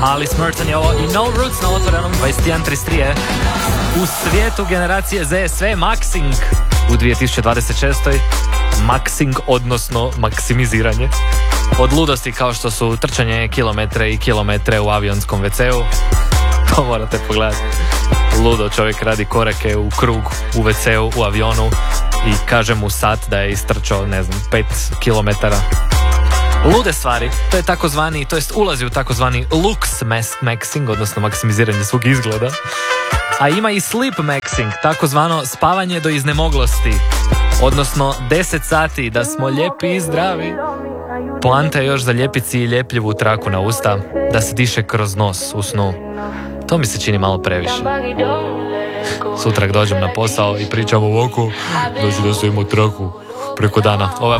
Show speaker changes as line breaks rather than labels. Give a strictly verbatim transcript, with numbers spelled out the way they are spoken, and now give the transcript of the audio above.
Alice Merton je ovo i No Roots na otvorenom dvadeset jedan trideset tri je. U svijetu generacije Z sve Maxing u dvije tisuće dvadeset šestoj Maxing, odnosno maksimiziranje od ludosti kao što su trčanje kilometre i kilometre u avionskom ve ceu. To morate pogledati. Ludo čovjek radi korake u krug u ve ceu u avionu i kaže mu sat da je istrčao, ne znam, pet kilometara. Lude stvari, to je takozvani, to jest ulazi u takozvani looks maxing, odnosno maksimiziranje svog izgleda. A ima i sleep maxing, takozvano spavanje do iznemoglosti, odnosno deset sati da smo lijepi i zdravi. Poanta je još zalijepiti si ljepljivu traku na usta, da se diše kroz nos u snu. To mi se čini malo previše. Sutra dođem na posao i pričam ovako, znači da se imao traku preko dana. Ova